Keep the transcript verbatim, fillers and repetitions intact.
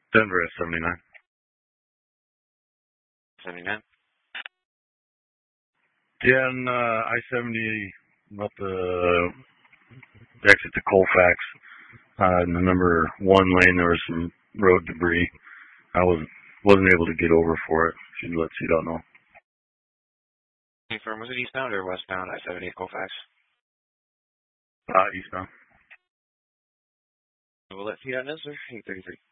Denver at seventy-nine. seventy-nine. Yeah, and uh, I seventy up the exit to Colfax. Uh, in the number one lane, there was some road debris. I was wasn't able to get over for it. Should let C DOT know. Confirm, was it eastbound or westbound I seventy at Colfax? Uh, eastbound. We'll let C DOT know, sir. eight thirty-three.